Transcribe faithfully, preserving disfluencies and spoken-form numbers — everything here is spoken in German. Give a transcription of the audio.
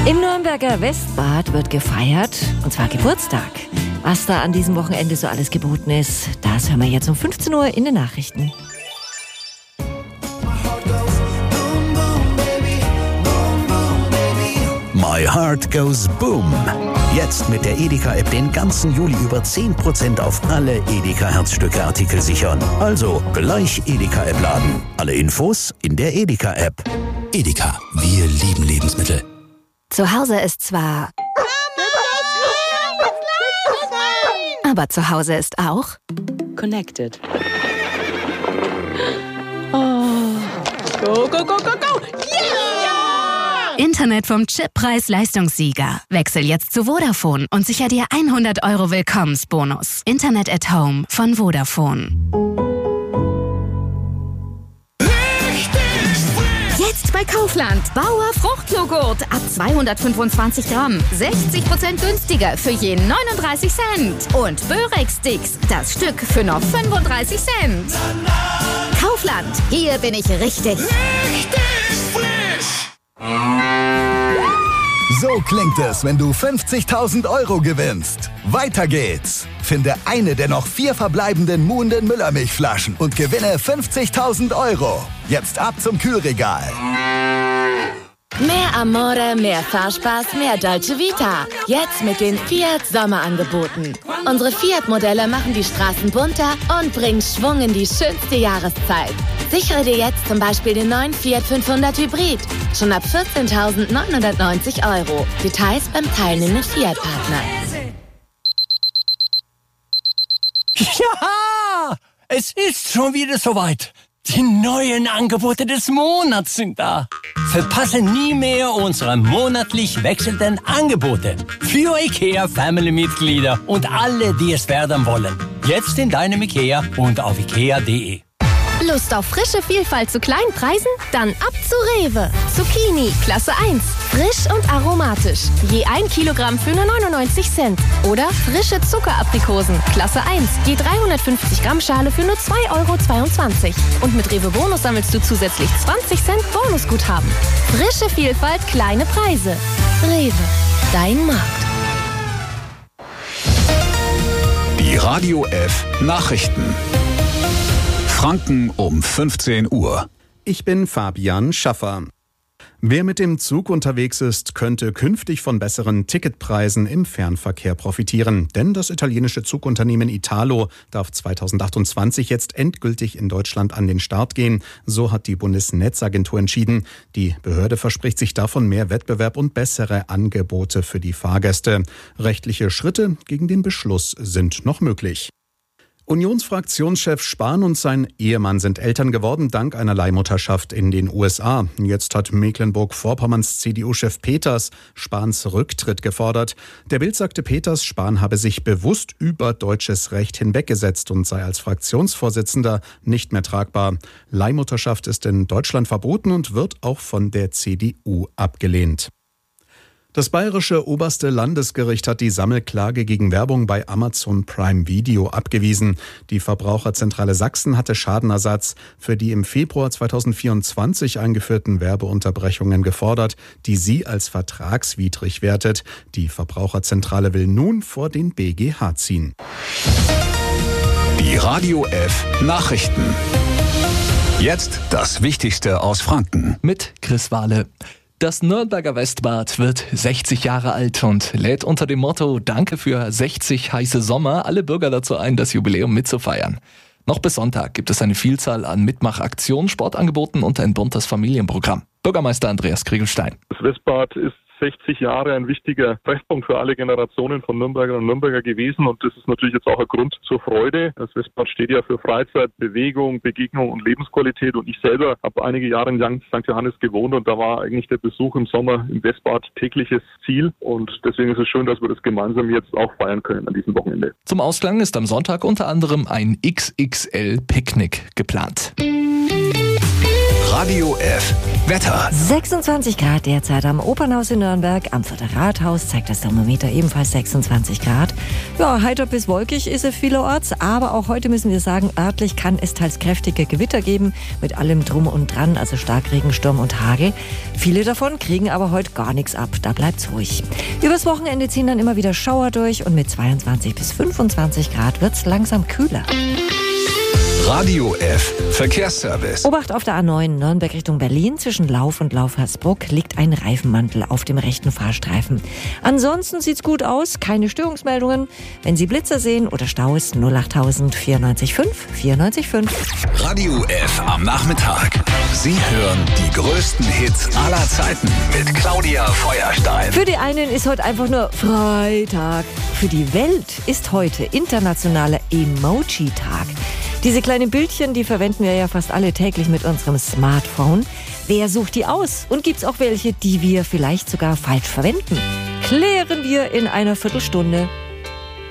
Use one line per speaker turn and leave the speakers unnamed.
Im Nürnberger Westbad wird gefeiert, und zwar Geburtstag. Was da an diesem Wochenende so alles geboten ist, das hören wir jetzt um fünfzehn Uhr in den Nachrichten.
My Heart Goes Boom. Jetzt mit der Edeka-App den ganzen Juli über zehn Prozent auf alle Edeka-Herzstücke-Artikel sichern. Also gleich Edeka-App laden. Alle Infos in der Edeka-App. Edeka, wir lieben Lebensmittel.
Zu Hause ist zwar... Aber zu Hause ist auch...
Connected. Oh. Go, go, go, go, go!
Yeah! Internet vom Chippreis-Leistungssieger. Wechsel jetzt zu Vodafone und sicher dir hundert Euro Willkommensbonus. Internet at Home von Vodafone.
Jetzt bei Kaufland. Bauer Fruchtjoghurt ab zweihundertfünfundzwanzig Gramm. sechzig Prozent günstiger für je neununddreißig Cent. Und Börek-Sticks, das Stück für noch fünfunddreißig Cent. Kaufland, hier bin ich richtig.
Richtig frisch. So klingt es, wenn du fünfzigtausend Euro gewinnst. Weiter geht's. Finde eine der noch vier verbleibenden Muhnden Müllermilchflaschen und gewinne fünfzigtausend Euro. Jetzt ab zum Kühlregal.
Mehr Amore, mehr Fahrspaß, mehr Dolce Vita. Jetzt mit den Fiat Sommerangeboten. Unsere Fiat-Modelle machen die Straßen bunter und bringen Schwung in die schönste Jahreszeit. Sichere dir jetzt zum Beispiel den neuen Fiat fünfhundert Hybrid. Schon ab vierzehntausendneunhundertneunzig Euro. Details beim teilnehmenden Fiat-Partner.
Ja, es ist schon wieder soweit. Die neuen Angebote des Monats sind da. Verpasse nie mehr unsere monatlich wechselnden Angebote. Für IKEA-Family-Mitglieder und alle, die es werden wollen. Jetzt in deinem IKEA und auf ikea punkt de.
Lust auf frische Vielfalt zu kleinen Preisen? Dann ab zu Rewe. Zucchini, Klasse eins. Frisch und aromatisch. Je ein Kilogramm für nur neunundneunzig Cent. Oder frische Zuckeraprikosen, Klasse eins. Je dreihundertfünfzig Gramm Schale für nur zwei Euro zweiundzwanzig. Und mit Rewe Bonus sammelst du zusätzlich zwanzig Cent Bonusguthaben. Frische Vielfalt, kleine Preise. Rewe, dein Markt.
Die Radio F Nachrichten. Franken um fünfzehn Uhr.
Ich bin Fabian Schaffer. Wer mit dem Zug unterwegs ist, könnte künftig von besseren Ticketpreisen im Fernverkehr profitieren. Denn das italienische Zugunternehmen Italo darf zweitausendachtundzwanzig jetzt endgültig in Deutschland an den Start gehen. So hat die Bundesnetzagentur entschieden. Die Behörde verspricht sich davon mehr Wettbewerb und bessere Angebote für die Fahrgäste. Rechtliche Schritte gegen den Beschluss sind noch möglich. Unionsfraktionschef Spahn und sein Ehemann sind Eltern geworden dank einer Leihmutterschaft in den U S A. Jetzt hat Mecklenburg-Vorpommerns C D U-Chef Peters Spahns Rücktritt gefordert. Der Bild sagte Peters, Spahn habe sich bewusst über deutsches Recht hinweggesetzt und sei als Fraktionsvorsitzender nicht mehr tragbar. Leihmutterschaft ist in Deutschland verboten und wird auch von der C D U abgelehnt. Das bayerische oberste Landesgericht hat die Sammelklage gegen Werbung bei Amazon Prime Video abgewiesen. Die Verbraucherzentrale Sachsen hatte Schadenersatz für die im Februar zweitausendvierundzwanzig eingeführten Werbeunterbrechungen gefordert, die sie als vertragswidrig wertet. Die Verbraucherzentrale will nun vor den B G H ziehen.
Die Radio F Nachrichten. Jetzt das Wichtigste aus Franken.
Mit Chris Wahle. Das Nürnberger Westbad wird sechzig Jahre alt und lädt unter dem Motto Danke für sechzig heiße Sommer alle Bürger dazu ein, das Jubiläum mitzufeiern. Noch bis Sonntag gibt es eine Vielzahl an Mitmachaktionen, Sportangeboten und ein buntes Familienprogramm. Bürgermeister Andreas Kriegelstein.
Das Westbad ist sechzig Jahre ein wichtiger Treffpunkt für alle Generationen von Nürnbergern und Nürnberger gewesen und das ist natürlich jetzt auch ein Grund zur Freude. Das Westbad steht ja für Freizeit, Bewegung, Begegnung und Lebensqualität und ich selber habe einige Jahre in Sankt Johannes gewohnt und da war eigentlich der Besuch im Sommer im Westbad tägliches Ziel und deswegen ist es schön, dass wir das gemeinsam jetzt auch feiern können an diesem Wochenende.
Zum Ausklang ist am Sonntag unter anderem ein X X L-Picknick geplant.
Radio F. Wetter.
sechsundzwanzig Grad derzeit am Opernhaus in Nürnberg. Am Fürther Rathaus zeigt das Thermometer ebenfalls sechsundzwanzig Grad. Ja, heiter bis wolkig ist es vielerorts, aber auch heute müssen wir sagen, örtlich kann es teils kräftige Gewitter geben, mit allem Drum und Dran, also Starkregen, Sturm und Hagel. Viele davon kriegen aber heute gar nichts ab, da bleibt's ruhig. Übers Wochenende ziehen dann immer wieder Schauer durch und mit zweiundzwanzig bis fünfundzwanzig Grad wird's langsam kühler.
Radio F. Verkehrsservice.
Obacht auf der A neun Nürnberg Richtung Berlin. Zwischen Lauf und Laufhersbruck liegt ein Reifenmantel auf dem rechten Fahrstreifen. Ansonsten sieht's gut aus, keine Störungsmeldungen. Wenn Sie Blitzer sehen oder Staus, null acht tausend vierundneunzig fünf vierundneunzig fünf.
Radio F am Nachmittag. Sie hören die größten Hits aller Zeiten mit Claudia Feuerstein.
Für die einen ist heute einfach nur Freitag. Für die Welt ist heute internationaler Emoji-Tag. Diese kleinen Bildchen, die verwenden wir ja fast alle täglich mit unserem Smartphone. Wer sucht die aus? Und gibt's auch welche, die wir vielleicht sogar falsch verwenden? Klären wir in einer Viertelstunde.